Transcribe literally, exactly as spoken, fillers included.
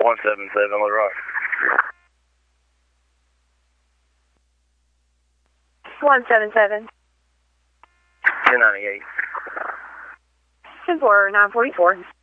one seven seven, Little Rock. one seven seven. ten ninety-eight. ten four, nine forty-four.